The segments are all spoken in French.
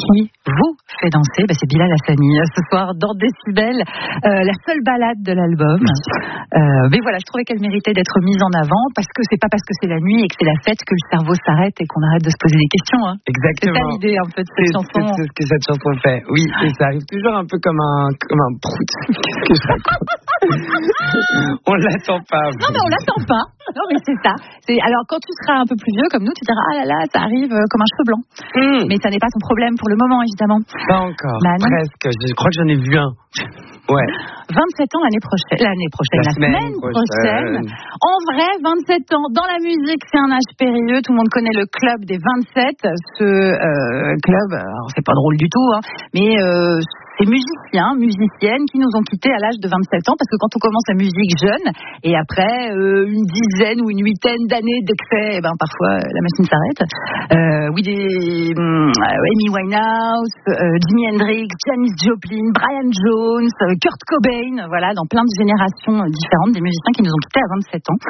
qui vous fait danser, c'est Bilal Hassani ce soir dans Décibel, la seule balade de l'album. Mais voilà, je trouvais qu'elle méritait d'être mise en avant parce que c'est pas parce que c'est la nuit et que c'est la fête que le cerveau s'arrête et qu'on arrête de se poser des questions. Hein. Exactement. C'est ça l'idée un peu de cette chanson. C'est ce que cette chanson fait. Oui, et ça arrive toujours un peu comme un prout. Qu'est-ce que je raconte? On l'attend pas. Non, mais on l'attend pas. Non, mais c'est ça. Alors, quand tu seras un peu plus vieux comme nous, tu diras ah là là, ça arrive comme un cheveu blanc. Mais ça n'est pas ton problème pour le moment, évidemment. Pas encore. Presque. Je crois que j'en ai vu un. Ouais. 27 ans la semaine prochaine. En vrai, 27 ans dans la musique, c'est un âge périlleux. Tout le monde connaît le club des 27. Ce club, alors c'est pas drôle du tout, hein, mais ces musiciennes qui nous ont quittés à l'âge de 27 ans, parce que quand on commence la musique jeune, et après une dizaine ou une huitaine d'années d'excès, parfois la machine s'arrête. Amy Winehouse, Jimi Hendrix, Janis Joplin, Brian Jones, Kurt Cobain, voilà, dans plein de générations différentes, des musiciens qui nous ont quittés à 27 ans.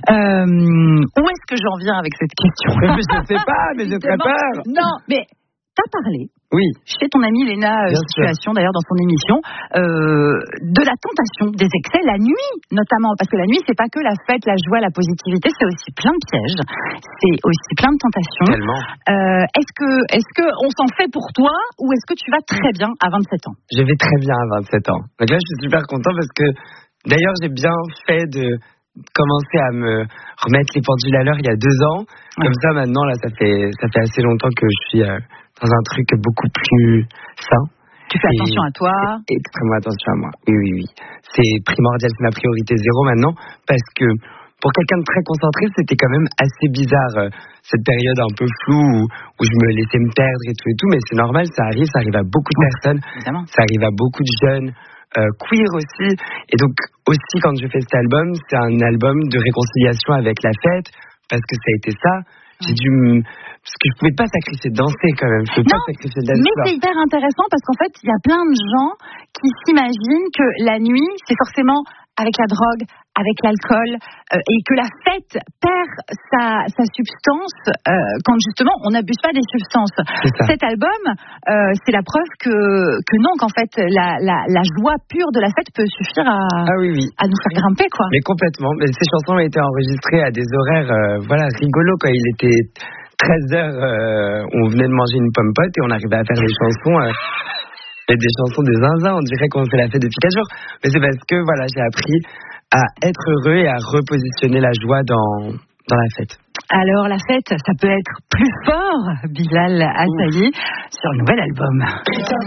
Où est-ce que j'en viens avec cette question? Je sais pas, mais j'ai très peur. Non, mais t'as parlé. Oui. Chez ton amie Léna Situation, d'ailleurs, dans son émission, de la tentation des excès la nuit, notamment. Parce que la nuit, c'est pas que la fête, la joie, la positivité, c'est aussi plein de pièges. C'est aussi plein de tentations. Tellement. Est-ce que on s'en fait pour toi ou est-ce que tu vas très bien à 27 ans? Je vais très bien à 27 ans. Donc là, je suis super content parce que, d'ailleurs, j'ai bien fait de commencer à me remettre les pendules à l'heure il y a 2 ans. Comme ça, maintenant, là, ça fait assez longtemps que je suis dans un truc beaucoup plus sain. Tu fais attention à toi? Extrêmement attention à moi. Oui. C'est primordial, c'est ma priorité 0 maintenant, parce que pour quelqu'un de très concentré, c'était quand même assez bizarre, cette période un peu floue où je me laissais me perdre et tout, mais c'est normal, ça arrive à beaucoup de personnes, évidemment. Ça arrive à beaucoup de jeunes, queer aussi, et donc aussi quand je fais cet album, c'est un album de réconciliation avec la fête, parce que ça a été ça. Parce que je pouvais pas sacrifier de danser quand même. Je pouvais pas sacrifier de danser. Mais c'est hyper intéressant parce qu'en fait, il y a plein de gens qui s'imaginent que la nuit, c'est forcément avec la drogue, avec l'alcool, et que la fête perd sa substance quand justement on n'abuse pas des substances. Cet album, c'est la preuve que non, qu'en fait la joie pure de la fête peut suffire à nous faire grimper, quoi. Mais complètement. Mais ces chansons ont été enregistrées à des horaires rigolos, quoi. Il était 13h, on venait de manger une pomme pote et on arrivait à faire des chansons. Et des chansons de zinzin, on dirait qu'on fait la fête depuis 4 jours. Mais c'est parce que j'ai appris à être heureux et à repositionner la joie dans la fête. Alors la fête, ça peut être plus fort, Bilal Hassani, sur le nouvel album.